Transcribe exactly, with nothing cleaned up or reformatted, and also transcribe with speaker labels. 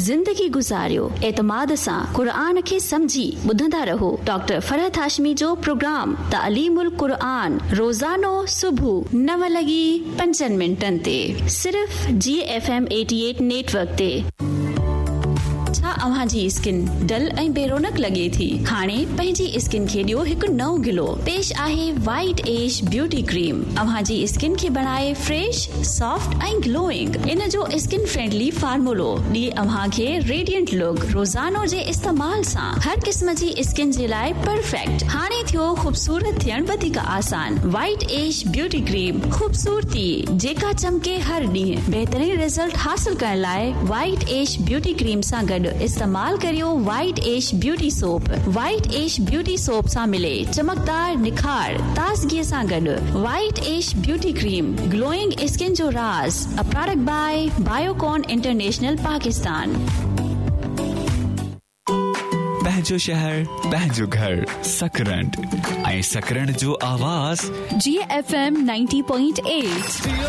Speaker 1: ज़िंदगी गुज़ारियो एतमाद सां क़ुरान खे समझी ॿुधंदा रहो। डॉक्टर फरहत हाशमी जो प्रोग्राम तालीमुल क़ुरान रोज़ानो सुबुह नव लॻी पंजनि मिंटनि ते सिर्फ़ जी एफ एम अठासी नेटवर्क ते। छा अव्हां जी स्किन डल ऐं बेरोनक लॻे थी? हाणे पंहिंजी स्किन खे ॾियो हिकु नओं ग्लो। पेश आहे वाइट एज ब्यूटी क्रीम। अव्हां जी स्किन खे बनाए फ्रेश, सॉफ्ट ऐं ग्लोइंग। इन जो स्किन फ्रेंडली फार्मूलो ॾिए अव्हां खे रेडिएंट लुक। रोज़ानो जे इस्तेमाल सां हर क़िस्म जी स्किन जे लाइ परफेक्ट। हाणे थियो ख़ूबसूरत थियण वधीक आसान। वाइट एज ब्यूटी क्रीम, ख़ूबसूरती जेका चमके हर ॾींहुं। बहितरीन रिजल्ट हासिल करण लाइ वाइट एज ब्यूटी क्रीम सां गॾु इस्तेमाल करियो white age beauty soap. White age beauty soap सां मिले चमकदार निखार ताज़गीअ सां गॾु। White age beauty cream, glowing skin जो राज। A product by Biocon international Pakistan.
Speaker 2: पंहिंजो शहर, पंहिंजो घर, सकरंड ऐं सकरंड जो आवाज़
Speaker 3: जी F M ninety point eight.